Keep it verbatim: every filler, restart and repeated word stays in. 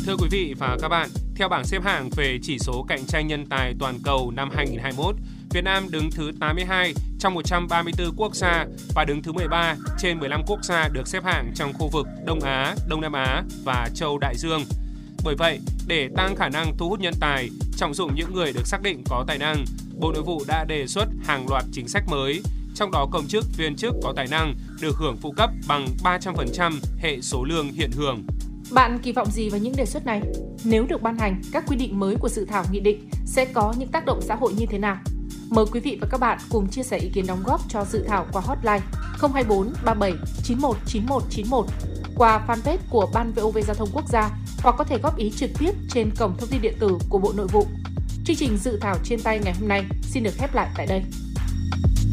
Thưa quý vị và các bạn, theo bảng xếp hạng về chỉ số cạnh tranh nhân tài toàn cầu năm hai không hai mốt, Việt Nam đứng thứ tám mươi hai trong một trăm ba mươi tư quốc gia và đứng thứ mười ba trên mười lăm quốc gia được xếp hạng trong khu vực Đông Á, Đông Nam Á và Châu Đại Dương. Bởi vậy, để tăng khả năng thu hút nhân tài, trọng dụng những người được xác định có tài năng, Bộ Nội vụ đã đề xuất hàng loạt chính sách mới, trong đó công chức, viên chức có tài năng được hưởng phụ cấp bằng ba trăm phần trăm hệ số lương hiện hưởng. Bạn kỳ vọng gì vào những đề xuất này? Nếu được ban hành, các quy định mới của dự thảo nghị định sẽ có những tác động xã hội như thế nào? Mời quý vị và các bạn cùng chia sẻ ý kiến đóng góp cho dự thảo qua hotline không hai bốn ba bảy chín một chín một chín một, qua fanpage của Ban vê o vê Giao thông Quốc gia hoặc có thể góp ý trực tiếp trên cổng thông tin điện tử của Bộ Nội vụ. Chương trình dự thảo trên tay ngày hôm nay xin được khép lại tại đây.